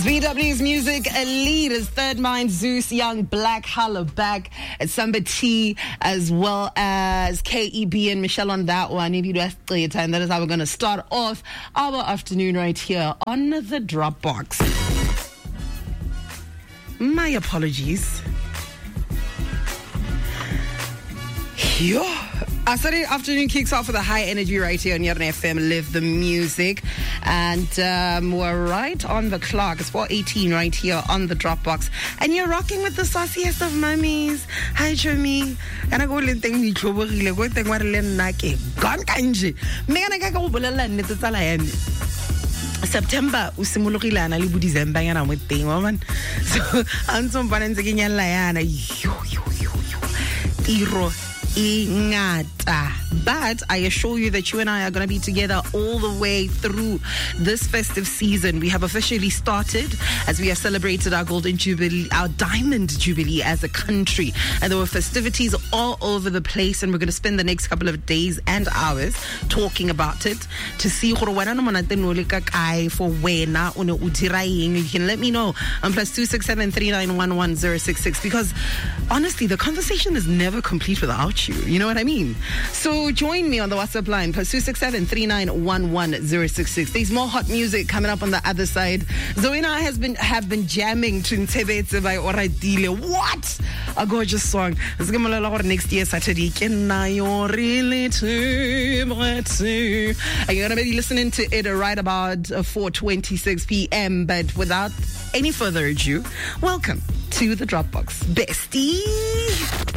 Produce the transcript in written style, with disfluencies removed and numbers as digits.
VW's Music Elite is Third Mind, Zeus, Young Black, Holla Back, and Samba T, as well as KEB and Michelle on that one. And that is how we're going to start off our afternoon right here on the Dropbox. My apologies. Yo. Our Saturday afternoon kicks off with a high energy right here on Yarn FM, Live the Music. And we're right on the clock. It's 4:18 right here on the Dropbox. And you're rocking with the sauciest of mummies. Hi, Chomi. And I go to think you go to what nake. Gone kanje. Megana ka go bolela nnete tsala ya me. September o simologile ana le bo December yana mo teng wa man. So antso mpana ntse ke nyalla yana. Yo. Tiro ingata. But I assure you that you and I are going to be together all the way through this festive season. We have officially started as we have celebrated our Golden Jubilee, our Diamond Jubilee as a country. And there were festivities all over the place, and we're going to spend the next couple of days and hours talking about it to see for when you can let me know on +267 3911 because honestly, the conversation is never complete without you. You know what I mean? So join me on the WhatsApp line, +267 3911 There's more hot music coming up on the other side. Zoe and I have been jamming to Ntebetse by Oradile. What a gorgeous song. Next year Saturday. And you're gonna be listening to it right about 4:26 p.m. But without any further ado, welcome to the Dropbox, bestie.